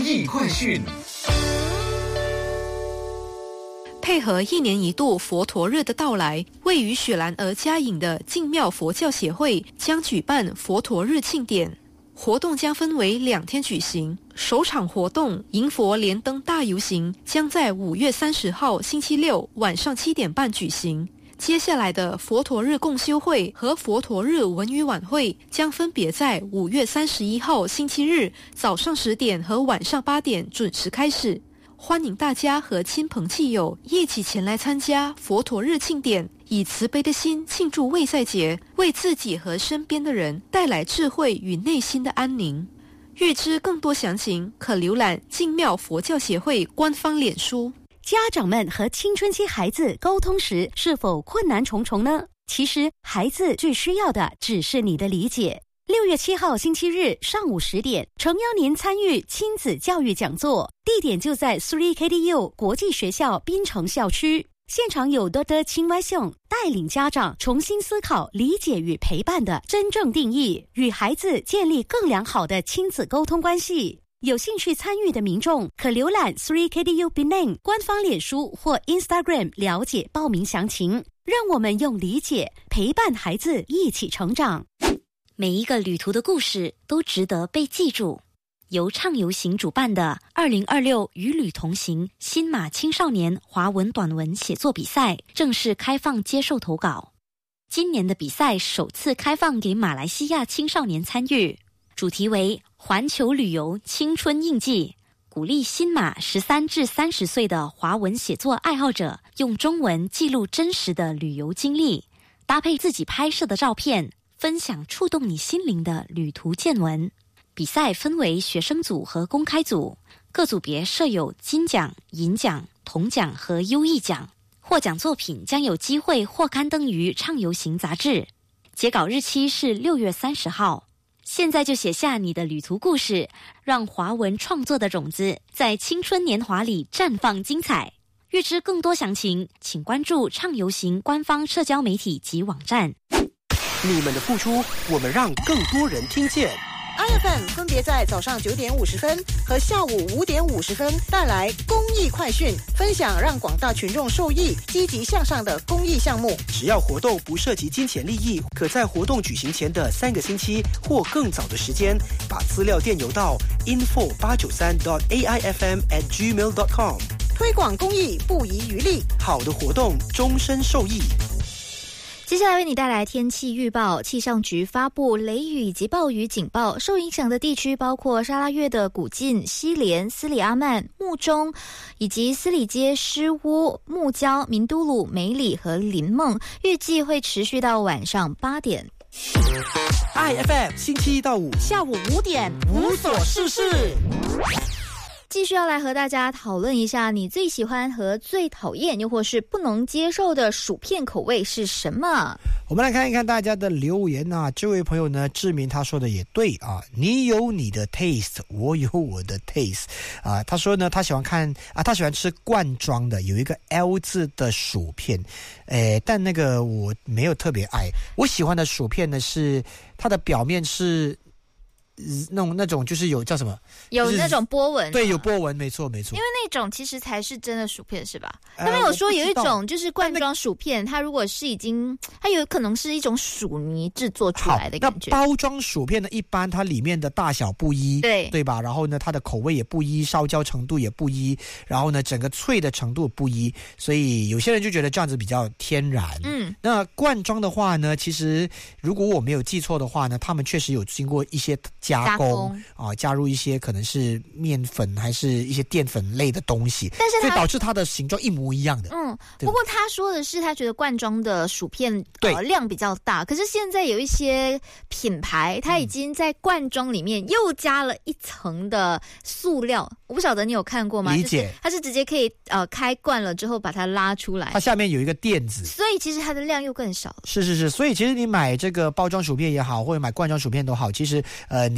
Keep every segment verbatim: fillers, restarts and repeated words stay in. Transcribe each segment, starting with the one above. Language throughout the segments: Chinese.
益快讯。 配合一年一度佛陀日的到来，位于雪兰莪嘉颖的净妙佛教协会将举办佛陀日庆典。活动将分为两天举行，首场活动迎佛莲灯大游行将在五月三十号星期六晚上七点半举行。接下来的佛陀日共修会和佛陀日文娱晚会将分别在五月三十一号星期日早上十点和晚上八点准时开始。欢迎大家和亲朋戚友一起前来参加佛陀日庆典，以慈悲的心庆祝卫赛节，为自己和身边的人带来智慧与内心的安宁。欲知更多详情，可浏览净妙佛教协会官方脸书。 家长们和青春期孩子沟通时是否困难重重呢？其实孩子最需要的只是你的理解。六月七号星期日上午十点，诚邀您参与亲子教育讲座，地点就在 三 K D U 国际学校槟城校区。现场有 Doctor 青歪秀带领家长重新思考理解与陪伴的真正定义，与孩子建立更良好的亲子沟通关系。有兴趣参与的民众可浏览 三 K D U Penang 官方脸书或 Instagram 了解报名详情。让我们用理解陪伴孩子一起成长。 每一个旅途的故事都值得被记住。由畅游行主办的二零二六与旅同行新马青少年华文短文写作比赛正式开放接受投稿。今年的比赛首次开放给马来西亚青少年参与，主题为环球旅游青春印记，鼓励新马十三至三十岁的华文写作爱好者用中文记录真实的旅游经历，搭配自己拍摄的照片，分享触动你心灵的旅途见闻。比赛分为学生组和公开组，各组别设有金奖、银奖、铜奖和优异奖。获奖作品将有机会获刊登于畅游行杂志。截稿日期是六月三十号。现在就写下你的旅途故事，让华文创作的种子在青春年华里绽放精彩。欲知更多详情，请关注畅游行官方社交媒体及网站。 你们的付出，我们让更多人听见。 I F M 分别在早上九点五十分和下午五点五十分带来公益快讯，分享让广大群众受益、积极向上的公益项目。 只要活动不涉及金钱利益，可在活动举行前的三个星期或更早的时间，把资料电邮到 info 八九三 dot a i f m at gmail dot com。 推广公益不遗余力， 好的活动终身受益。 接下来为你带来天气预报。气象局发布雷雨以及暴雨警报，受影响的地区包括沙拉越的古晋、西连、斯里阿曼、木中以及斯里街、狮屋、木礁、明都鲁、梅里和林梦，预计会持续到晚上八点。 I F M 星期一到五下午五点无所事事。 继续要来和大家讨论一下，你最喜欢和最讨厌又或是不能接受的薯片口味是什么？ 我们来看一看大家的留言啊。这位朋友呢，志明他说的也对啊，你有你的 taste， 我有我的 taste 啊。他说呢，他喜欢看啊，他喜欢吃罐装的，有一个 L 字的薯片，诶，但那个我没有特别爱。我喜欢的薯片呢是它的表面是那种那种就是有叫什么， 有那种波纹， 对，有波纹，没错没错。 因为那种其实才是真的薯片，是吧？他们有说有一种就是罐装薯片，它如果是已经，它有可能是一种薯泥制作出来的感觉。 那包装薯片呢，一般它里面的大小不一， 对对吧？然后呢，它的口味也不一，烧焦程度也不一，然后呢，整个脆的程度不一，所以有些人就觉得这样子比较天然。 嗯， 那罐装的话呢，其实如果我没有记错的话呢，他们确实有经过一些加工, 加工啊，加入一些可能是面粉还是一些淀粉类的东西， 但是所以导致它的形状一模一样的。 嗯，不过他说的是他觉得罐装的薯片对、 呃、量比较大，可是现在有一些品牌，它已经在罐装里面又加了一层的塑料，我不晓得你有看过吗？ 理解， 就是它是直接可以呃开罐了之后把它拉出来， 它下面有一个垫子， 所以其实它的量又更少了。 是是是，所以其实你买这个包装薯片也好，或者买罐装薯片都好，其实呃你要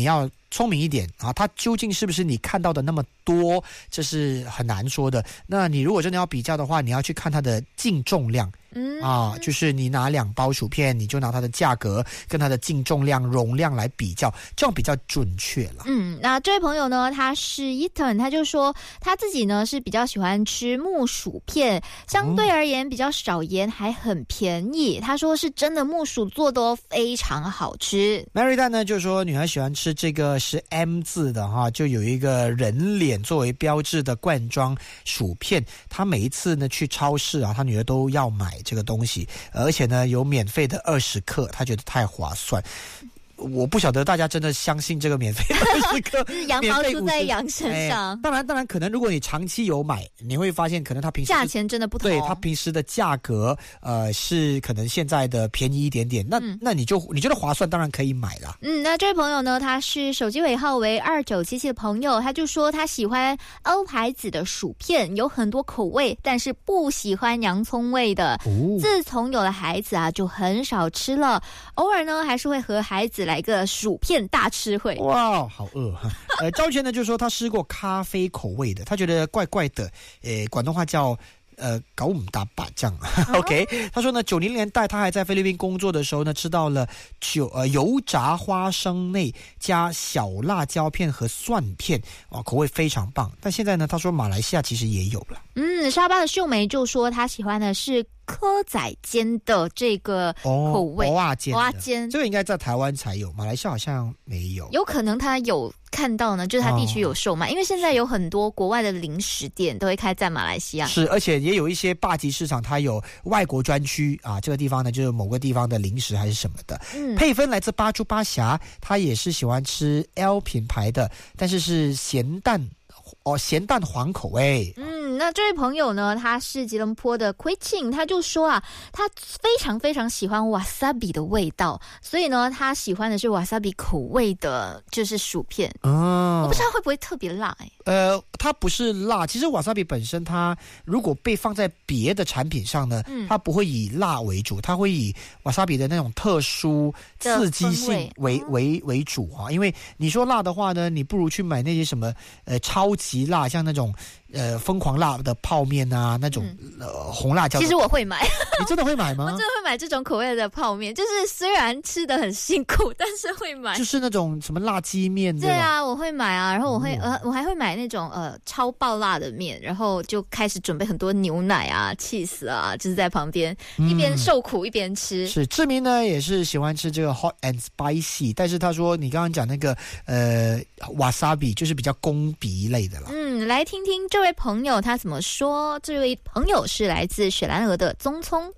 聪明一点啊，它究竟是不是你看到的那么多，这是很难说的。那你如果真的要比较的话，你要去看它的净重量。嗯啊，就是你拿两包薯片，你就拿它的价格跟它的净重量、容量来比较，这样比较准确了。 嗯，那这位朋友呢，他是 Ethan， 他就说他自己呢是比较喜欢吃木薯片，相对而言比较少盐，还很便宜。他说是真的木薯做的哦，非常好吃。 Mary 蛋呢就说女儿喜欢吃这个是 M 字的哈，就有一个人脸作为标志的罐装薯片。她每一次呢去超市啊，她女儿都要买这个东西，而且呢有免费的二十克，她觉得太划算。我不晓得大家真的相信这个免费二十克， 羊毛出在羊身上。 哎、当然，当然，可能如果你长期有买，你会发现可能它平时价钱真的不同， 对它平时的价格，呃，是可能现在的便宜一点点。那、嗯、那你就你觉得划算，当然可以买啦。 嗯，那这位朋友呢，他是手机尾号为二九七七的朋友，他就说他喜欢欧牌子的薯片，有很多口味，但是不喜欢洋葱味的。哦、自从有了孩子啊，就很少吃了，偶尔呢还是会和孩子来个薯片大吃会。 哇，好饿！呃，赵全呢就说他吃过咖啡口味的，他觉得怪怪的，呃，广东话叫呃搞唔搭八这样。OK， 他说呢，九零年代他还在菲律宾工作的时候呢，吃到了酒呃油炸花生内加小辣椒片和蒜片，哇，口味非常棒。但现在呢，他说马来西亚其实也有了。 嗯，沙巴的秀梅就说他喜欢的是蚵仔煎的这个口味， 蚵仔煎， 蚵仔煎， 这个应该在台湾才有，马来西亚好像没有。 有可能他有看到呢，就是他地区有售卖，哦、因为现在有很多国外的零食店都会开在马来西亚。 是，而且也有一些霸级市场，它有外国专区啊，这个地方呢就是某个地方的零食还是什么的。嗯，佩芬来自巴珠巴峡，他也是喜欢吃 L 品牌的，但是是咸蛋。哦，咸蛋黄口味。 嗯，那这位朋友呢，他是吉隆坡的奎庆，他就说啊，他非常非常喜欢 wasabi 的味道，所以呢，他喜欢的是 wasabi 口味的，就是薯片。哦，我不知道会不会特别辣哎、欸。 呃，它不是辣，其实 wasabi 本身它如果被放在别的产品上呢，嗯、它不会以辣为主，它会以 wasabi 的那种特殊刺激性为为为主啊。因为你说辣的话呢，你不如去买那些什么呃超级极辣，像那种呃疯狂辣的泡面啊，那种、嗯、呃红辣椒。 其实我会买， 你真的会买吗？ 我真的会买这种口味的泡面，就是虽然吃得很辛苦，但是会买。 就是那种什么辣鸡面。 对啊，我会买啊，然后我会、嗯、呃我还会买那种呃超爆辣的面，然后就开始准备很多牛奶啊、cheese 啊，就是在旁边、嗯、一边受苦一边吃。 是志明呢也是喜欢吃这个 hot and spicy， 但是他说你刚刚讲那个呃 wasabi 就是比较攻鼻类的。 嗯，来听听这位朋友他怎么说。这位朋友是来自雪兰莪的宗聪。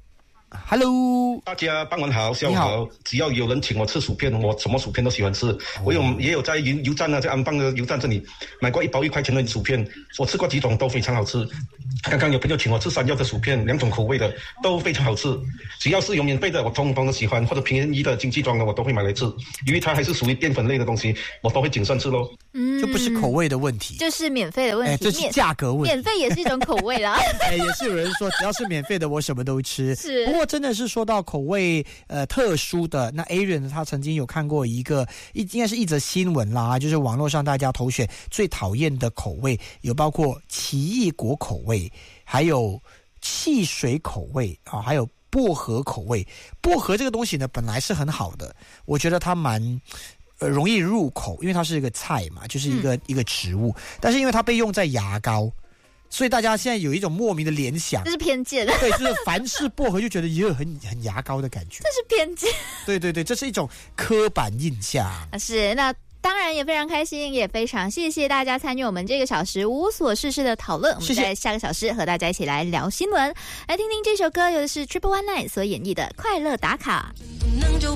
Hello， 大家傍晚好，下午好。只要有人请我吃薯片，我什么薯片都喜欢吃。我有也有在油油站呢，在安邦的油站这里买过一包一块钱的薯片，我吃过几种都非常好吃。刚刚有朋友请我吃山药的薯片，两种口味的都非常好吃。只要是有免费的，我通通都喜欢，或者便宜的经济装的，我都会买来吃。由于它还是属于淀粉类的东西，我都会谨慎吃咯。 嗯， 就不是口味的问题， 就是免费的问题。 哎，这是价格问题。 免费也是一种口味啦。 哎，也是有人说，只要是免费的，我什么都吃。 是， 不过真的是说到口味呃特殊的，那 Aaron 他曾经有看过一个一应该是一则新闻啦，就是网络上大家投选最讨厌的口味，有包括奇异果口味，还有汽水口味啊，还有薄荷口味。薄荷这个东西呢，本来是很好的，我觉得它蛮。呃，容易入口，因为它是一个菜嘛，就是一个、嗯、一个植物，但是因为它被用在牙膏，所以大家现在有一种莫名的联想， 这是偏见。 对，就是凡是薄荷就觉得也有很很牙膏的感觉， 这是偏见。 对对对，这是一种刻板印象。 是，那当然也非常开心，也非常谢谢大家参与我们这个小时无所事事的讨论。我们在下个小时和大家一起来聊新闻，来听听这首歌，有的是 Triple One Nine 所演绎的《快乐打卡》。